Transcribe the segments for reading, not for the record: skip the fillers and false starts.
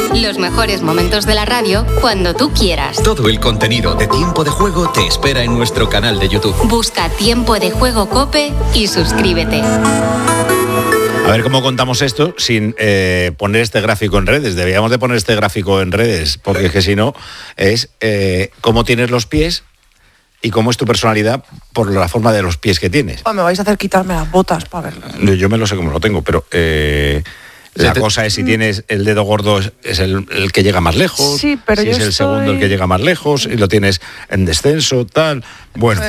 Los mejores momentos de la radio cuando tú quieras. Todo el contenido de Tiempo de Juego te espera en nuestro canal de YouTube. Busca Tiempo de Juego COPE y suscríbete. A ver cómo contamos esto sin poner este gráfico en redes. Deberíamos de poner este gráfico en redes, porque es que si no, es cómo tienes los pies y cómo es tu personalidad por la forma de los pies que tienes. Me vais a hacer quitarme las botas para verlo. Yo me lo sé cómo lo tengo, pero la cosa es si tienes el dedo gordo es el que llega más lejos, sí, pero si es el segundo el que llega más lejos y lo tienes en descenso, tal. Bueno,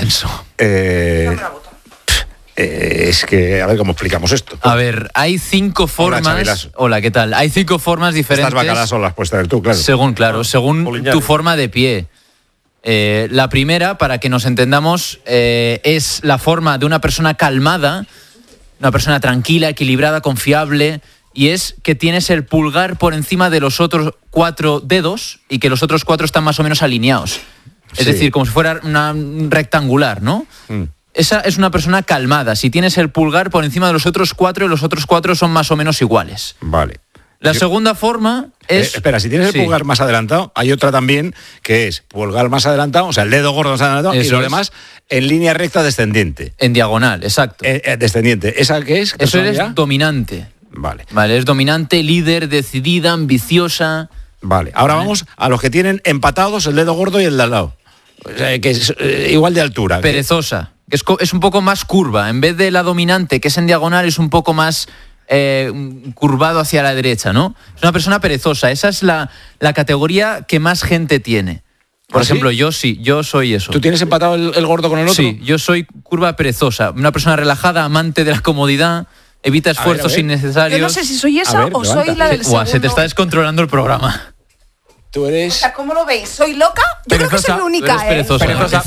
es que, a ver cómo explicamos esto. A ver, hay 5 formas... Hola, ¿qué tal? Hay 5 formas diferentes... Estas bacalas son las puestas del tú, claro. Según tu forma de pie. La primera, para que nos entendamos, es la forma de una persona calmada, una persona tranquila, equilibrada, confiable, y es que tienes el pulgar por encima de los otros 4 dedos y que los otros 4 están más o menos alineados. Es decir, como si fuera una rectangular, ¿no? Esa es una persona calmada. Si tienes el pulgar por encima de los otros 4 y los otros 4 son más o menos iguales. Vale. La segunda forma es... espera, si tienes el pulgar más adelantado, hay otra también que es pulgar más adelantado, o sea, el dedo gordo más adelantado, y lo demás en línea recta descendente. En diagonal, exacto. Descendiente. ¿Esa qué es? Eso es dominante. Vale. Vale, es dominante, líder, decidida, ambiciosa. Vale, ahora vamos a los que tienen empatados el dedo gordo y el de al lado. O sea, que es igual de altura. Perezosa. Es un poco más curva. En vez de la dominante, que es en diagonal, es un poco más curvado hacia la derecha, ¿no? Es una persona perezosa. Esa es la categoría que más gente tiene. Por ejemplo, yo soy eso. ¿Tú tienes empatado el gordo con el otro? Sí, yo soy curva perezosa. Una persona relajada, amante de la comodidad, evita esfuerzos innecesarios. Yo no sé si soy esa o soy la del segundo. Se te está descontrolando el programa. Tú eres... O sea, ¿cómo lo veis? ¿Soy loca? Yo creo que soy única, Tú eres perezosa.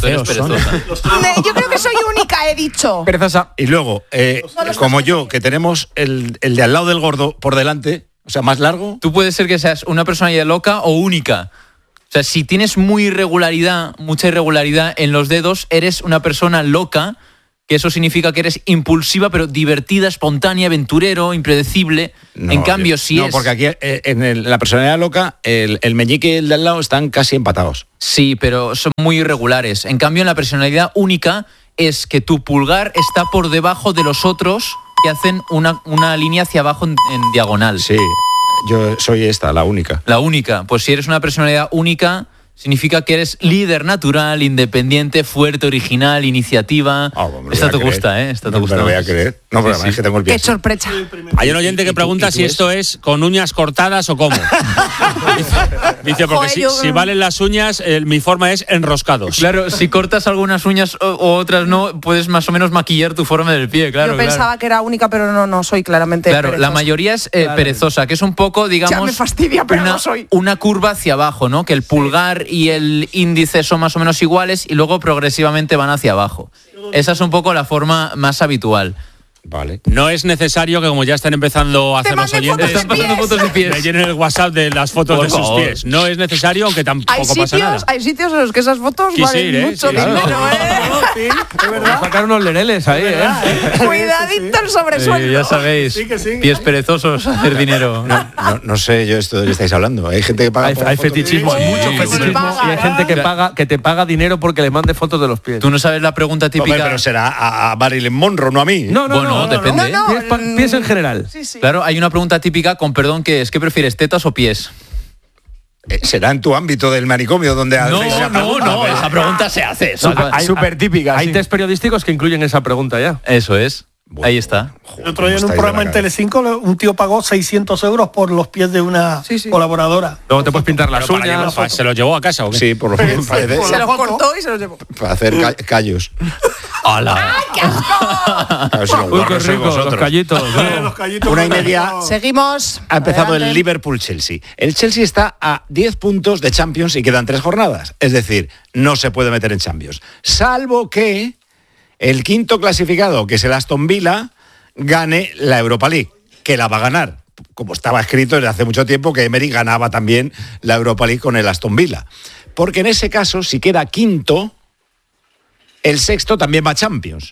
Yo creo que soy única, he dicho. Perezosa. Y luego, como yo, que tenemos el de al lado del gordo por delante, o sea, más largo... Tú puedes ser que seas una personalidad loca o única. O sea, si tienes mucha irregularidad en los dedos, eres una persona loca, que eso significa que eres impulsiva, pero divertida, espontánea, aventurero, impredecible. En cambio, No, porque aquí en la personalidad loca, el meñique y el de al lado están casi empatados. Sí, pero son muy irregulares. En cambio, en la personalidad única es que tu pulgar está por debajo de los otros que hacen una línea hacia abajo en diagonal. Sí, yo soy esta, la única. La única. Pues si eres una personalidad única... significa que eres líder natural, independiente, fuerte, original, iniciativa. Esta te gusta, ¿eh? Esta te gusta. No me lo voy a creer. No, pero es que tengo el pie. Qué sorpresa. Hay un oyente que pregunta si esto es con uñas cortadas o cómo. Dice, porque si valen las uñas, mi forma es enroscados. Claro, si cortas algunas uñas o otras no, puedes más o menos maquillar tu forma del pie, claro. Yo pensaba que era única, pero no soy claramente perezosa. La mayoría es perezosa, que es un poco, digamos... Ya me fastidia, pero no soy. Una curva hacia abajo, ¿no? Que el pulgar y el índice son más o menos iguales y luego progresivamente van hacia abajo. Esa es un poco la forma más habitual. Vale. No es necesario que, como ya están empezando a hacer los oyentes, están pasando fotos de pies. Me llenen el WhatsApp de las fotos de sus pies. No es necesario, aunque tampoco pasa nada. Hay sitios en los que esas fotos valen mucho dinero, Sí, es verdad. Sacar unos lereles ahí, Cuidadito el sobresueldo. Ya sabéis, pies perezosos, hacer dinero. No sé yo esto de qué estáis hablando. Hay gente que paga. Hay fetichismo, hay mucho fetichismo. Y hay gente que te paga dinero porque le mande fotos de los pies. Tú no sabes la pregunta típica. Pero será a Marilyn Monroe, no a mí. No, depende. Pies en general. Sí. Claro, hay una pregunta típica, con perdón, que es ¿qué prefieres, tetas o pies? Será en tu ámbito del manicomio donde No, esa pregunta se hace. Súper típica. Hay test periodísticos que incluyen esa pregunta ya. Eso es. Bueno, ahí está. El otro día en un programa en Telecinco un tío pagó 600 euros por los pies de una colaboradora. Luego te puedes pintar las uñas. ¿Se los llevó a casa o qué? Sí, por lo menos parece. Se los cortó y se los llevó. Para hacer callos. ¡Hala! ¡Ay, qué asco! Uy, qué rico, los callitos. Una y media. Seguimos. Ha empezado Adelante. el Liverpool-Chelsea. El Chelsea está a 10 puntos de Champions y quedan 3 jornadas. Es decir, no se puede meter en Champions. Salvo que el quinto clasificado, que es el Aston Villa, gane la Europa League, que la va a ganar. Como estaba escrito desde hace mucho tiempo que Emery ganaba también la Europa League con el Aston Villa. Porque en ese caso, si queda quinto, el sexto también va a Champions.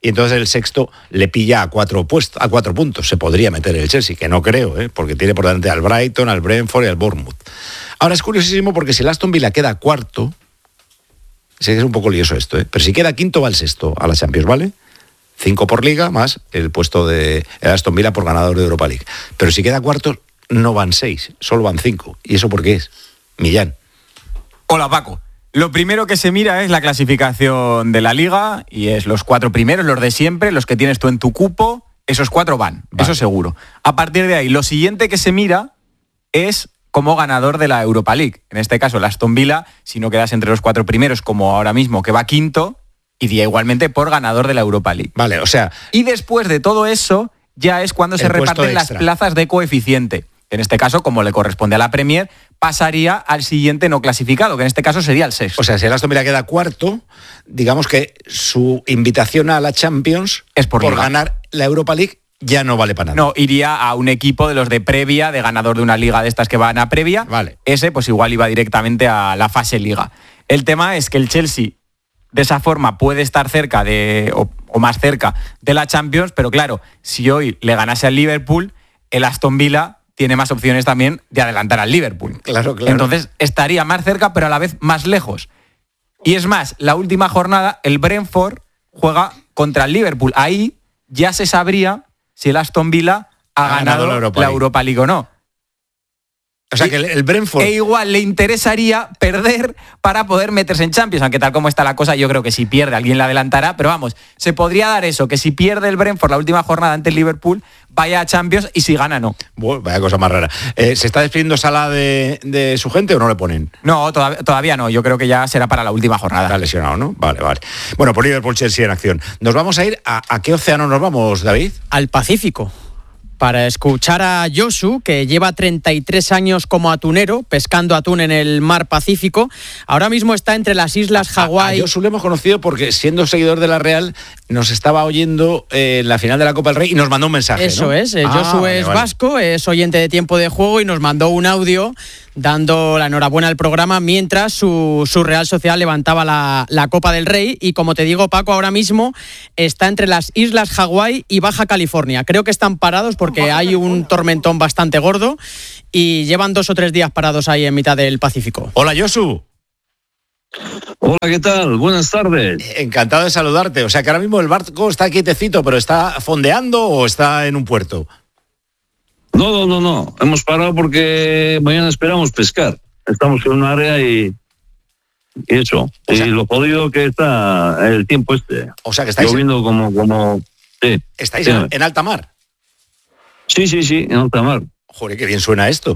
y entonces el sexto le pilla a 4 puntos. Se podría meter el Chelsea, que no creo, porque tiene por delante al Brighton, al Brentford y al Bournemouth. Ahora es curiosísimo porque si el Aston Villa queda cuarto, sé que es un poco lioso esto, pero si queda quinto va el sexto a la Champions, ¿vale? 5 por liga más el puesto de el Aston Villa por ganador de Europa League. Pero si queda cuarto no van 6, solo van 5. ¿Y eso por qué es? Millán. Hola, Paco. Lo primero que se mira es la clasificación de la liga y es los 4 primeros, los de siempre, los que tienes tú en tu cupo, esos 4 van, vale. Eso seguro. A partir de ahí, lo siguiente que se mira es como ganador de la Europa League. En este caso, el Aston Villa, si no quedas entre los 4 primeros, como ahora mismo, que va quinto, iría igualmente por ganador de la Europa League. Vale, o sea... Y después de todo eso, ya es cuando se reparten las plazas de coeficiente. En este caso, como le corresponde a la Premier, pasaría al siguiente no clasificado, que en este caso sería el sexto. O sea, si el Aston Villa queda cuarto, digamos que su invitación a la Champions es por ganar la Europa League ya no vale para nada. No, iría a un equipo de los de previa, de ganador de una liga de estas que van a previa. Vale. Ese pues igual iba directamente a la fase liga. El tema es que el Chelsea de esa forma puede estar cerca o más cerca de la Champions, pero claro, si hoy le ganase al Liverpool, el Aston Villa tiene más opciones también de adelantar al Liverpool. Claro. Entonces estaría más cerca, pero a la vez más lejos. Y es más, la última jornada, el Brentford juega contra el Liverpool. Ahí ya se sabría si el Aston Villa ha ganado la Europa League o no. O sea que el Brentford... E igual le interesaría perder para poder meterse en Champions, aunque tal como está la cosa, yo creo que si pierde alguien la adelantará, pero vamos, se podría dar eso, que si pierde el Brentford la última jornada ante el Liverpool, vaya a Champions y si gana, no. Bueno, vaya cosa más rara. ¿Se está despidiendo Salah de su gente o no le ponen? No, todavía no, yo creo que ya será para la última jornada. Está lesionado, ¿no? Vale. Bueno, por Liverpool-Chelsea en acción. Nos vamos a ir ¿a qué océano nos vamos, David? Al Pacífico. Para escuchar a Josu, que lleva 33 años como atunero, pescando atún en el mar Pacífico. Ahora mismo está entre las islas Hawái. A Josu le hemos conocido porque, siendo seguidor de la Real, nos estaba oyendo en la final de la Copa del Rey y nos mandó un mensaje. Eso, ¿no? Es, Josu es vasco, es oyente de Tiempo de Juego y nos mandó un audio dando la enhorabuena al programa mientras su Real Sociedad levantaba la Copa del Rey. Y como te digo, Paco, ahora mismo está entre las islas Hawái y Baja California. Creo que están parados porque hay un tormentón bastante gordo y llevan 2 o 3 días parados ahí en mitad del Pacífico. Hola, Josu. Hola, ¿qué tal? Buenas tardes. Encantado de saludarte. O sea que ahora mismo el barco está quietecito, pero ¿está fondeando o está en un puerto? No. Hemos parado porque mañana esperamos pescar. Estamos en un área y eso. O sea, y lo jodido que está el tiempo este. O sea que estáis lloviendo como sí. ¿Estáis en alta mar? Sí, en alta mar. Joder, qué bien suena esto.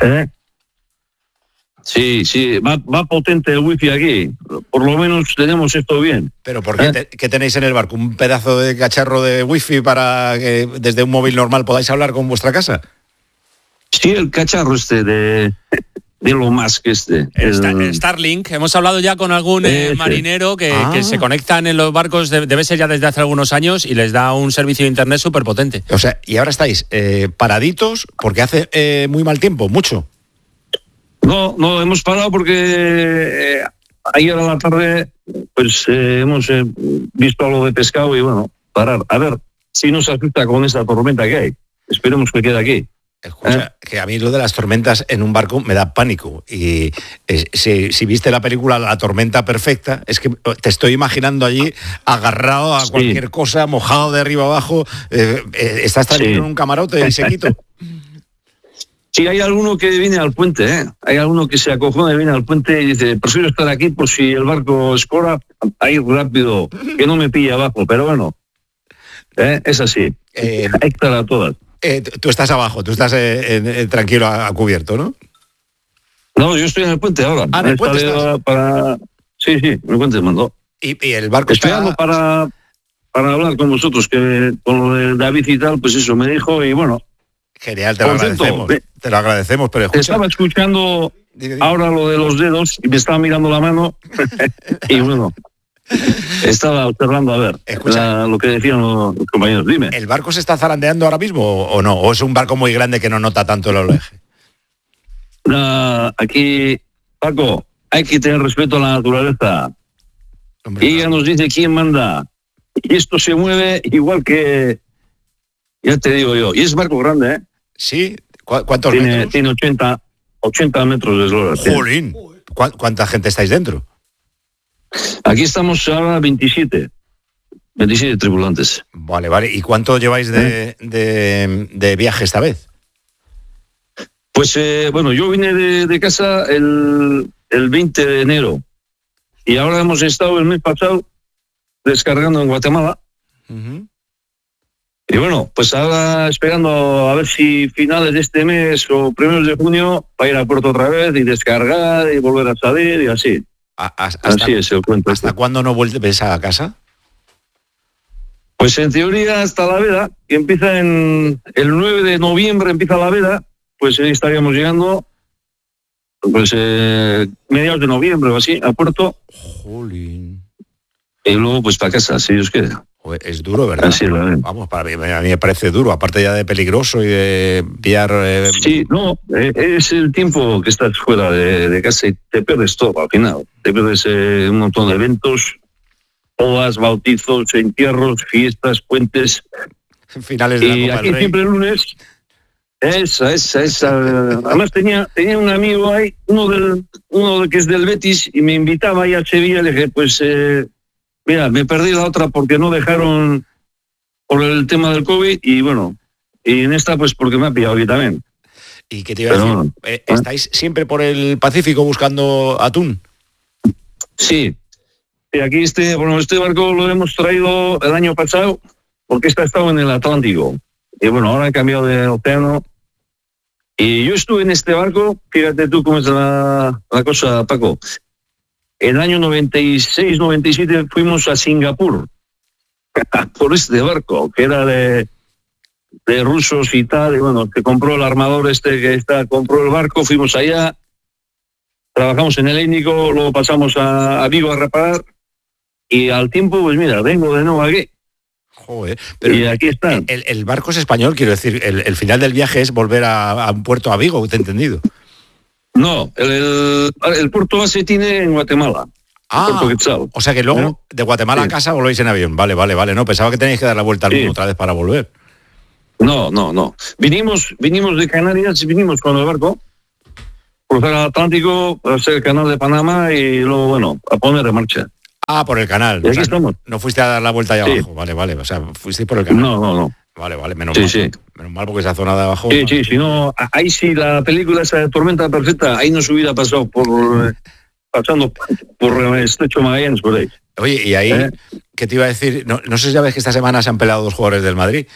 Sí, va potente el wifi aquí. Por lo menos tenemos esto bien. ¿Pero por qué? ¿Qué tenéis en el barco? ¿Un pedazo de cacharro de wifi para que desde un móvil normal podáis hablar con vuestra casa? Sí, el cacharro de Elon Musk el Starlink. Hemos hablado ya con algún marinero que se conectan en los barcos, debe ser ya desde hace algunos años, y les da un servicio de internet súper potente. O sea, y ahora estáis paraditos porque hace muy mal tiempo, mucho. No, hemos parado porque ayer a la tarde pues hemos visto algo de pescado y bueno, parar. A ver si nos asusta con esta tormenta que hay. Esperemos que quede aquí. Escucha, que a mí lo de las tormentas en un barco me da pánico. Y si viste la película La tormenta perfecta, es que te estoy imaginando allí agarrado a cualquier cosa, mojado de arriba abajo. Estás tranquilo en un camarote y sequito. Sí, hay alguno que viene al puente, Hay alguno que se acojona y viene al puente y dice, prefiero estar aquí por si el barco escora, a ir rápido, que no me pille abajo. Pero bueno, es así. Hay que estar a todas. Tú estás abajo, tú estás tranquilo a cubierto, ¿no? No, yo estoy en el puente ahora. ¿En el puente estás? Sí, en el puente mandó. ¿Y el barco esperando para hablar con vosotros, que con lo de David y tal, pues eso me dijo y bueno. Genial, te lo agradecemos. Te lo agradecemos, pero escucha. Estaba escuchando ahora lo de los dedos y me estaba mirando la mano y bueno, estaba observando a ver lo que decían los compañeros. Dime. ¿El barco se está zarandeando ahora mismo o no? ¿O es un barco muy grande que no nota tanto el oleaje? Aquí, Paco, hay que tener respeto a la naturaleza. Hombre, y ella nos dice quién manda. y esto se mueve igual que, ya te digo yo, y es barco grande, ¿eh? Sí, ¿cuántos tiene, metros? Tiene 80 metros de eslora. ¡Jolín! ¿Cuánta gente estáis dentro? Aquí estamos ahora 27 tripulantes. Vale. ¿Y cuánto lleváis de viaje esta vez? Pues bueno, yo vine de casa el 20 de enero y ahora hemos estado el mes pasado descargando en Guatemala. Uh-huh. Y bueno, pues ahora esperando a ver si finales de este mes o primeros de junio va a ir al puerto otra vez y descargar y volver a salir y así. Así es el cuento. ¿Hasta cuándo no vuelves a casa? Pues en teoría hasta la veda, que empieza el 9 de noviembre empieza la veda, pues estaríamos llegando pues mediados de noviembre o así al puerto. Jolín. Y luego pues para casa, si Dios quiere. Es duro, ¿verdad? Así lo ven. Vamos, a mí me parece duro, aparte ya de peligroso y de pillar... Sí, no, es el tiempo que estás fuera de casa y te pierdes todo al final. Te pierdes un montón de eventos, bodas, bautizos, entierros, fiestas, puentes. Finales de la y Copa aquí del Rey. siempre el lunes... Esa. Además tenía un amigo ahí, uno que es del Betis, y me invitaba ahí a Sevilla. Le dije, pues... mira, me perdí la otra porque no dejaron por el tema del COVID y bueno, y en esta pues porque me ha pillado aquí también. ¿Y qué te iba a decir? Bueno, ¿Estáis siempre por el Pacífico buscando atún? Sí. Y aquí este barco lo hemos traído el año pasado porque ha estado en el Atlántico. Y bueno, ahora he cambiado de océano. Y yo estuve en este barco, fíjate tú cómo es la cosa, Paco. En el año 96, 97 fuimos a Singapur por este barco, que era de rusos y tal, y bueno, que compró el armador compró el barco, fuimos allá, trabajamos en el Índico, luego pasamos a Vigo a reparar, y al tiempo, pues mira, vengo de nuevo aquí. Joder, pero y aquí está. El barco es español, quiero decir, el final del viaje es volver a un puerto, a Vigo, ¿te he entendido? No, el puerto base tiene en Guatemala. O sea que luego de Guatemala a casa volvéis en avión. Vale. No, pensaba que tenéis que dar la vuelta al mundo otra vez para volver. No. Vinimos de Canarias, vinimos con el barco, cruzar el Atlántico, hacer el canal de Panamá y luego, bueno, a poner en marcha. Por el canal. Y aquí estamos. No fuiste a dar la vuelta allá abajo. Vale. O sea, fuiste por el canal. No. Vale, menos mal. Sí. Menos mal porque esa zona de abajo... Sí, si no, ahí sí la película esa de Tormenta Perfecta, ahí no se hubiera pasado pasando por el Estrecho Magallanes por ahí. Oye, y ahí, ¿qué te iba a decir? No sé si sabes que esta semana se han peleado 2 jugadores del Madrid.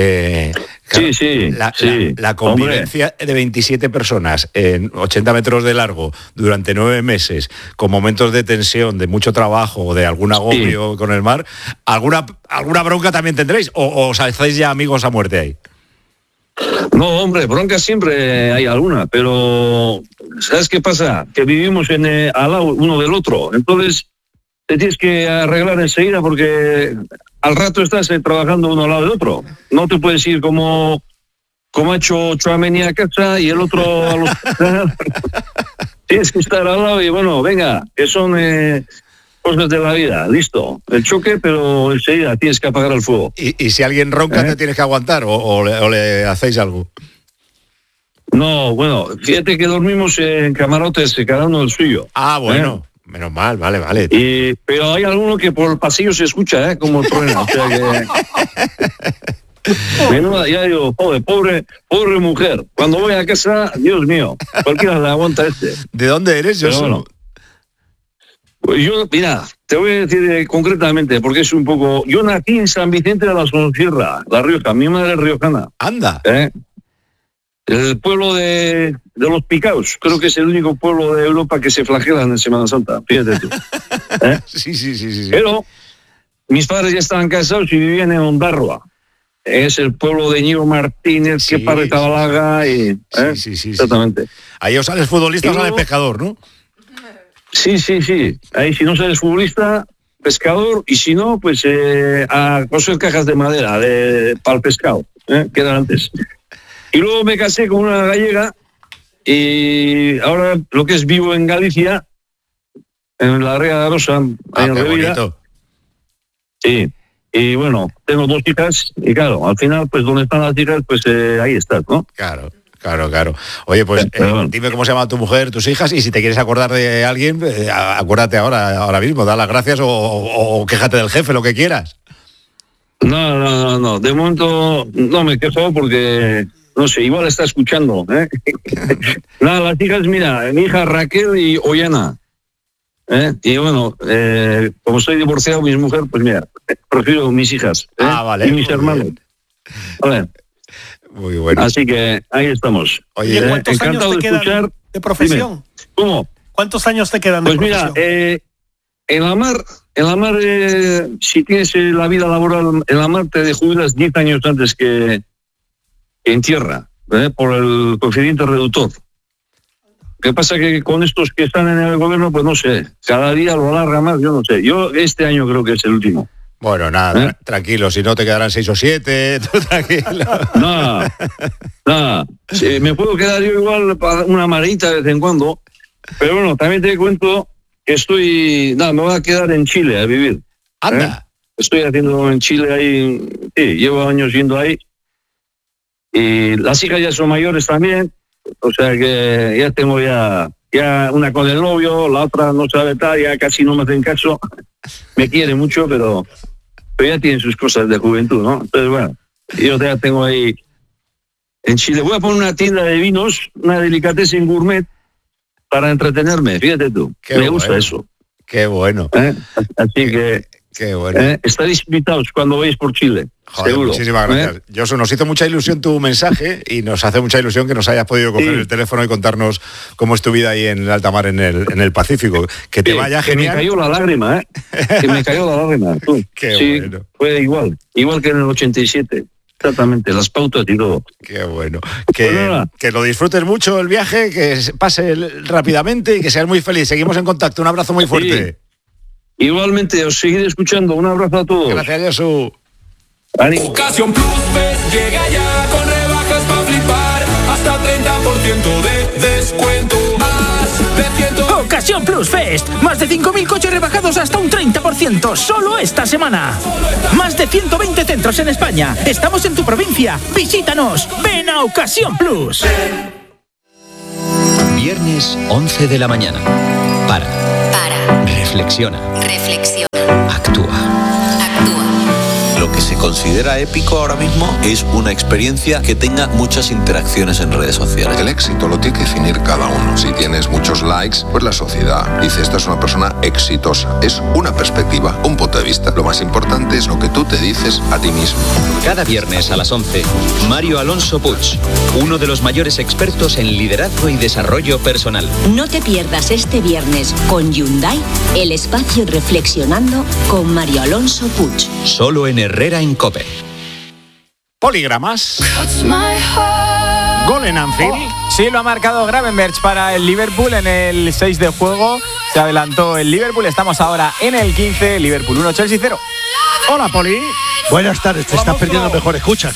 Sí. La convivencia de 27 personas en 80 metros de largo durante 9 meses, con momentos de tensión, de mucho trabajo o de algún agobio con el mar, ¿alguna bronca también tendréis? ¿O os hacéis ya amigos a muerte ahí? No, hombre, bronca siempre hay alguna, pero ¿sabes qué pasa? Que vivimos al lado uno del otro, entonces te tienes que arreglar enseguida porque al rato estás trabajando uno al lado del otro. No te puedes ir como ha hecho Tchouaméni a casa y el otro a los... Tienes que estar al lado y bueno, venga, que son cosas de la vida, listo. El choque, pero enseguida tienes que apagar el fuego. ¿Y si alguien ronca te tienes que aguantar o le hacéis algo? No, bueno, fíjate que dormimos en camarotes, cada uno el suyo. Bueno. Menos mal, vale. Pero hay alguno que por el pasillo se escucha, como truena. O sea que... Menuda, ya digo, pobre mujer. Cuando voy a casa, Dios mío, cualquiera le aguanta este. ¿De dónde eres, yo? Bueno, pues yo, mira, te voy a decir concretamente, porque es un poco... Yo nací en San Vicente de la Sonsierra, La Rioja. Mi madre es riojana. Anda. El pueblo de los Picaos, creo que es el único pueblo de Europa que se flagela en Semana Santa, fíjate tú. Sí. Pero mis padres ya estaban casados y vivían en Ondarroa. Es el pueblo de Ñigo Martínez, que para Tabalaga y... Sí. Exactamente. Ahí o sales futbolista o sales pescador, ¿no? Sí. Ahí si no sales futbolista, pescador, y si no, pues a coser cajas de madera para el pescado, que eran antes. Y luego me casé con una gallega y ahora lo que es vivo en Galicia, en la Rea de Rosa, en Revira. Bonito. Sí. Y bueno, tengo 2 hijas y claro, al final, pues donde están las hijas, pues ahí estás, ¿no? Claro. Oye, pues dime cómo se llama tu mujer, tus hijas, y si te quieres acordar de alguien, acuérdate ahora mismo, da las gracias o quéjate del jefe, lo que quieras. No. De momento no me quejo porque, no sé, igual está escuchando. Nada, las hijas, mira, mi hija Raquel y Ollana. Y bueno, como soy divorciado, mi mujer, pues mira, prefiero mis hijas. Vale. Y mis hermanos. Vale. Muy bueno. Así que ahí estamos. Oye, ¿cuántos años te quedan de profesión? Dime. ¿Cómo? ¿Cuántos años te quedan de profesión? Pues mira, en la mar, si tienes la vida laboral en la mar, te jubilas 10 años antes que en tierra, por el coeficiente reductor. ¿Qué pasa? Que con estos que están en el gobierno, pues no sé, cada día lo alarga más, yo no sé. Yo este año creo que es el último. Bueno, nada, tranquilo, si no te quedarán 6 o 7, tú tranquilo. Nada. Sí, me puedo quedar yo igual para una marita de vez en cuando, pero bueno, también te cuento que me voy a quedar en Chile a vivir. Anda. Estoy haciendo en Chile ahí, sí, llevo años yendo ahí. Y las hijas ya son mayores también, o sea que ya tengo ya una con el novio, la otra no sabe tal, ya casi no me hacen caso. Me quiere mucho, pero ya tienen sus cosas de juventud, ¿no? Entonces, bueno, yo ya tengo ahí en Chile. Voy a poner una tienda de vinos, una delicatessen gourmet, para entretenerme, fíjate tú. Me gusta eso. Qué bueno. Así que... Qué bueno. Estáis invitados cuando veis por Chile. Joder, seguro. Muchísimas gracias. Josu, nos hizo mucha ilusión tu mensaje y nos hace mucha ilusión que nos hayas podido coger el teléfono y contarnos cómo es tu vida ahí en el alta mar en el Pacífico. Que te vaya genial. Que me cayó la lágrima, que me cayó la lágrima. Qué bueno. Fue igual que en el 87. Exactamente, las pautas y todo. Qué bueno. Que lo disfrutes mucho el viaje, que pase rápidamente y que seas muy feliz. Seguimos en contacto. Un abrazo muy fuerte. Sí. Igualmente, os seguiré escuchando. Un abrazo a todos. Gracias, Josu. Ocasión Plus Fest llega ya con rebajas para flipar. Hasta 30% de descuento. Más de 100. Ocasión Plus Fest. Más de 5.000 coches rebajados hasta un 30%. Solo esta semana. Más de 120 centros en España. Estamos en tu provincia. Visítanos. Ven a Ocasión Plus. Viernes 11 de la mañana. Para. Reflexiona. Actúa. Lo que se considera épico ahora mismo es una experiencia que tenga muchas interacciones en redes sociales. El éxito lo tiene que definir cada uno. Si tienes muchos likes, pues la sociedad dice esta es una persona exitosa. Es una perspectiva, un punto de vista. Lo más importante es lo que tú te dices a ti mismo. Cada viernes a las 11, Mario Alonso Puig, uno de los mayores expertos en liderazgo y desarrollo personal. No te pierdas este viernes con Hyundai el espacio Reflexionando con Mario Alonso Puig. Solo en Herrera en COPE. Poligramas. Gol en Anfield. Sí, lo ha marcado Gravenberch para el Liverpool en el 6 de juego. Se adelantó el Liverpool. Estamos ahora en el 15. Liverpool 1, Chelsea 0. Hola, Poli. Buenas tardes. Te estás perdiendo mejor. Escucha.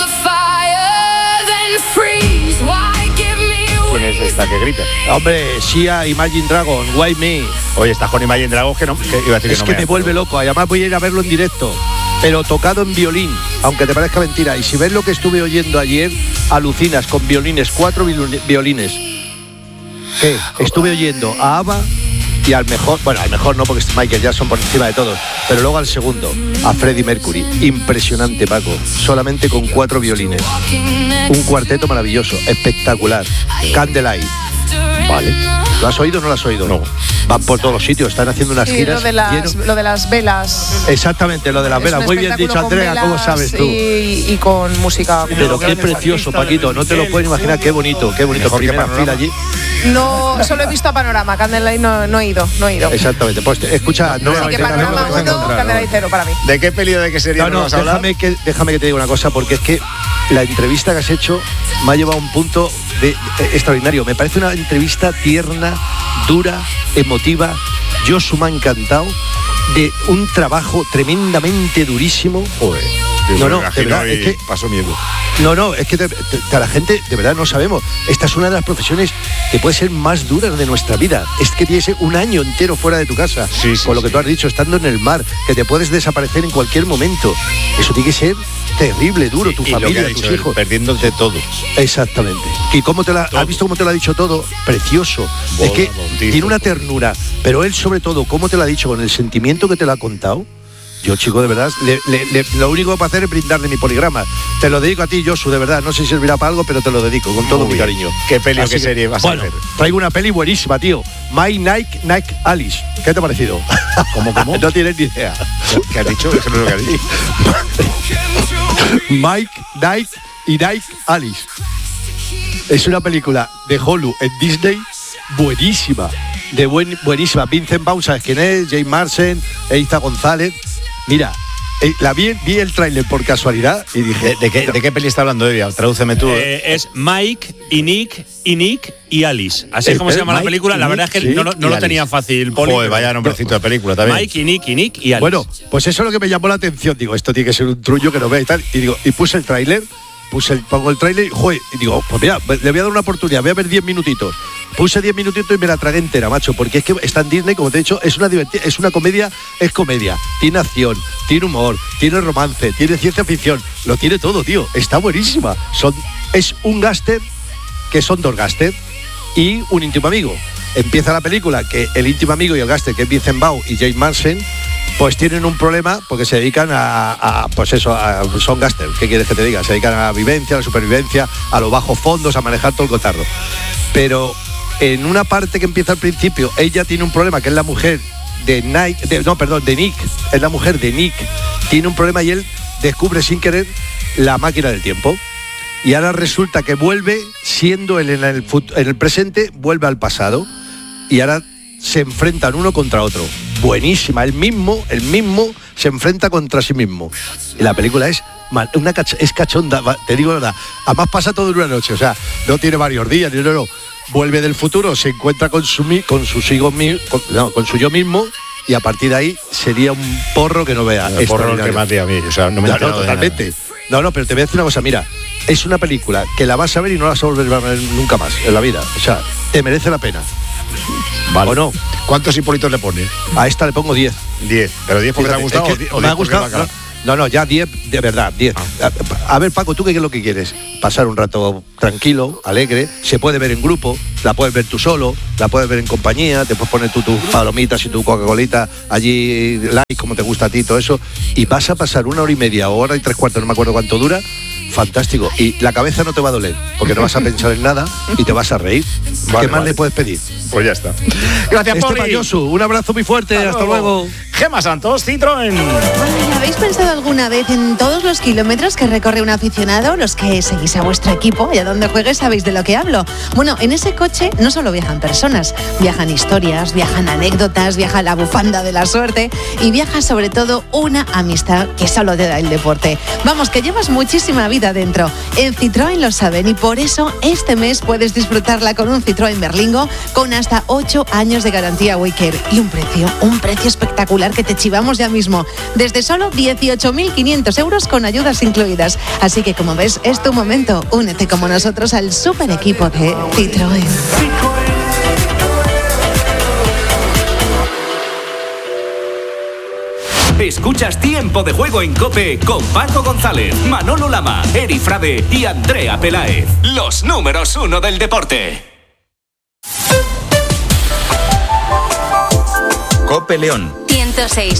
¿Quién es esta que grita? Hombre, Sia, Imagine Dragon, Why Me. Oye, estás con Imagine Dragon que iba a decir es que me vuelve loco. Además voy a ir a verlo en directo, pero tocado en violín, aunque te parezca mentira. Y si ves lo que estuve oyendo ayer, alucinas con violines, 4 violines. ¿Qué? Estuve oyendo a ABBA y al mejor no, porque es Michael Jackson por encima de todos, pero luego al segundo, a Freddie Mercury. Impresionante, Paco, solamente con 4 violines. Un cuarteto maravilloso, espectacular. Candlelight. Vale. ¿Lo has oído o no lo has oído? No. Van por todos los sitios, están haciendo unas giras. Lo de las velas. Exactamente, lo de las velas. Muy bien dicho, Andrea, ¿cómo sabes tú? Y con música. Pero qué precioso, Paquito, no te lo puedes imaginar, qué bonito. Primera fila allí. No, solo he visto a Panorama, Candlelight no he ido. Exactamente, pues escucha, Así que Panorama 1, Candlelight 0 para mí. ¿De qué peli o de qué serie no, déjame que te diga una cosa, porque es que la entrevista que has hecho me ha llevado a un punto extraordinario. Me parece una entrevista tierna, dura, emotiva. Josu me ha encantado, de un trabajo tremendamente durísimo. No, de verdad, es que pasó miedo. No, es que la gente, de verdad, no sabemos. Esta es una de las profesiones que puede ser más duras de nuestra vida. Es que tienes un año entero fuera de tu casa. Con lo que tú has dicho, estando en el mar, que te puedes desaparecer en cualquier momento. Eso tiene que ser terrible, duro, tu familia, tus hijos. Perdiéndote todo. Exactamente. ¿Y cómo has visto cómo te lo ha dicho todo? Precioso. Es que tiene una ternura, pero él sobre todo, cómo te lo ha dicho, con el sentimiento que te lo ha contado. Yo, chico, de verdad, lo único que puedo hacer es brindarle mi poligrama. Te lo dedico a ti, Josu, de verdad. No sé si servirá para algo, pero te lo dedico con todo mi cariño. ¿Qué peli o qué serie vas a ver? Traigo una peli buenísima, tío. My Nike Alice. ¿Qué te ha parecido? ¿Cómo? No tienes ni idea. ¿Qué has dicho? Eso no es lo que has dicho. Mike, Nike y Nike Alice. Es una película de Hulu en Disney buenísima. Buenísima. Vincent Vaughn, ¿sabes quién es? James Marsden, Eiza González. Mira, vi el tráiler por casualidad y dije... ¿De qué peli está hablando, Evia? Tradúceme tú. Es Mike y Nick y Alice. Así es como se llama la película. La verdad es que no lo tenía fácil, Poli. Joder, vaya nombrecito de película también. Mike y Nick y Alice. Bueno, pues eso es lo que me llamó la atención. Digo, esto tiene que ser un trullo que no vea y tal. Y puse el tráiler. Pongo el tráiler y digo, pues mira, le voy a dar una oportunidad, voy a ver 10 minutitos. Puse 10 minutitos y me la tragué entera, macho, porque es que está en Disney, como te he dicho, es una comedia, tiene acción, tiene humor, tiene romance, tiene ciencia ficción, lo tiene todo, tío, está buenísima. Es un gángster, que son dos gángsters, y un íntimo amigo. Empieza la película que el íntimo amigo y el gángster, que es Vincent Vaughn y James Marsden, pues tienen un problema porque se dedican son gángsters. ¿Qué quieres que te diga? Se dedican a la vivencia, a la supervivencia, a los bajos fondos, a manejar todo el cotarro. Pero en una parte que empieza al principio, ella tiene un problema, que es la mujer de Nick, es la mujer de Nick, tiene un problema y él descubre sin querer la máquina del tiempo. Y ahora resulta que vuelve, siendo él en el presente, vuelve al pasado. Y ahora se enfrentan uno contra otro. Buenísima, el mismo se enfrenta contra sí mismo. Y la película es cachonda, te digo la verdad. Además pasa todo en una noche, o sea, no tiene varios días, no. Vuelve del futuro, se encuentra con su yo mismo, y a partir de ahí sería un porro que no vea. El porro que más de a mí, o sea, no me he totalmente. No, pero te voy a decir una cosa, mira, es una película que la vas a ver y no la vas a volver a ver nunca más en la vida. O sea, te merece la pena. Vale. ¿O no? ¿Cuántos hipolitos le pones? A esta le pongo 10. 10. ¿Pero 10 porque te ha gustado o 10 me ha gustado? No, ya 10, de verdad, 10. A ver, Paco, ¿tú qué es lo que quieres? Pasar un rato tranquilo, alegre, se puede ver en grupo, la puedes ver tú solo, la puedes ver en compañía, te puedes poner tú tus palomitas y tu Coca-Colita allí, light, como te gusta a ti, todo eso, y vas a pasar 1 hora y media, hora y 3/4, no me acuerdo cuánto dura, fantástico. Y la cabeza no te va a doler, porque no vas a pensar en nada y te vas a reír. ¿Qué más le puedes pedir? Pues ya está. Gracias, Poli. Josu, un abrazo muy fuerte, hasta luego. Gemma Santos, Citroën. ¿Habéis pensado alguna vez en todos los kilómetros que recorre un aficionado? Los que seguís a vuestro equipo y a donde juegues sabéis de lo que hablo. Bueno, en ese coche no solo viajan personas, viajan historias, viajan anécdotas, viaja la bufanda de la suerte y viaja sobre todo una amistad que solo te da el deporte. Vamos, que llevas muchísima vida dentro. En Citroën lo saben y por eso este mes puedes disfrutarla con un Citroën Berlingo con hasta 8 años de garantía Wicker y un precio espectacular que te chivamos ya mismo. Desde solo 18.500 euros con ayudas incluidas. Así que como ves, es tu momento. Únete como nosotros al super equipo de Citroën. Escuchas Tiempo de Juego en COPE con Paco González, Manolo Lama, Eri Frade y Andrea Peláez. Los números 1 del deporte. COPE León. 106.